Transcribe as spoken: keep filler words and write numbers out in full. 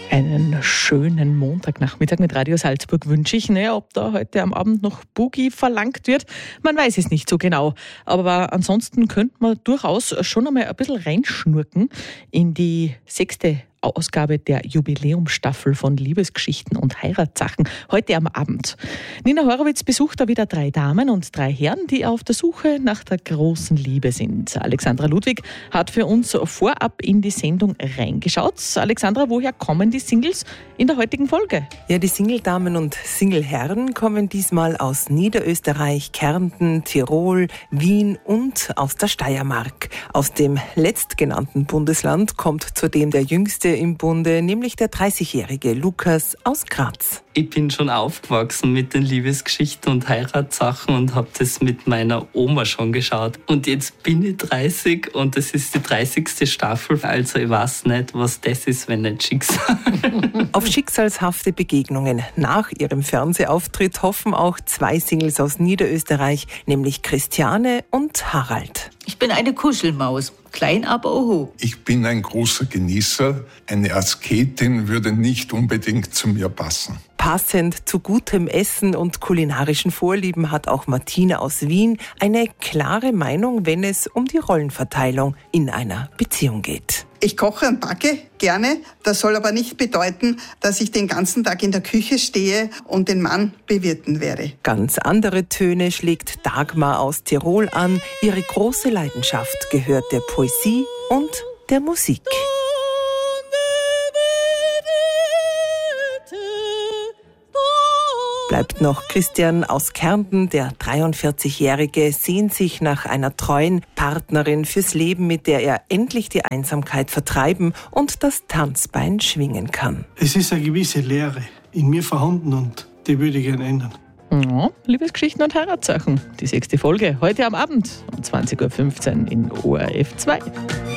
Einen schönen Montagnachmittag mit Radio Salzburg wünsche ich. Naja, ob da heute am Abend noch Boogie verlangt wird, man weiß es nicht so genau. Aber ansonsten könnte man durchaus schon einmal ein bisschen reinschnurken in die sechste Ausgabe der Jubiläumsstaffel von Liebesgeschichten und Heiratssachen heute am Abend. Nina Horowitz besucht da wieder drei Damen und drei Herren, die auf der Suche nach der großen Liebe sind. Alexandra Ludwig hat für uns vorab in die Sendung reingeschaut. Alexandra, woher kommen die Singles in der heutigen Folge? Ja, die Single-Damen und Single-Herren kommen diesmal aus Niederösterreich, Kärnten, Tirol, Wien und aus der Steiermark. Aus dem letztgenannten Bundesland kommt zudem der jüngste im Bunde, nämlich der dreißigjährige Lukas aus Graz. Ich bin schon aufgewachsen mit den Liebesgeschichten und Heiratssachen und habe das mit meiner Oma schon geschaut. Und jetzt bin ich dreißig und das ist die dreißigste Staffel. Also ich weiß nicht, was das ist, wenn nicht Schicksal. Auf schicksalshafte Begegnungen nach ihrem Fernsehauftritt hoffen auch zwei Singles aus Niederösterreich, nämlich Christiane und Harald. Ich bin eine Kuschelmaus, klein aber oho. Ich bin ein großer Genießer. Eine Asketin würde nicht unbedingt zu mir passen. Passend zu gutem Essen und kulinarischen Vorlieben hat auch Martina aus Wien eine klare Meinung, wenn es um die Rollenverteilung in einer Beziehung geht. Ich koche und backe gerne. Das soll aber nicht bedeuten, dass ich den ganzen Tag in der Küche stehe und den Mann bewirten werde. Ganz andere Töne schlägt Dagmar aus Tirol an. Ihre große Leidenschaft gehört der Poesie und der Musik. Bleibt noch Christian aus Kärnten, der dreiundvierzigjährige, sehnt sich nach einer treuen Partnerin fürs Leben, mit der er endlich die Einsamkeit vertreiben und das Tanzbein schwingen kann. Es ist eine gewisse Leere in mir vorhanden und die würde ich gerne ändern. Ja, Liebesgeschichten und Heiratssachen. Die sechste Folge heute am Abend um zwanzig Uhr fünfzehn in O R F zwei.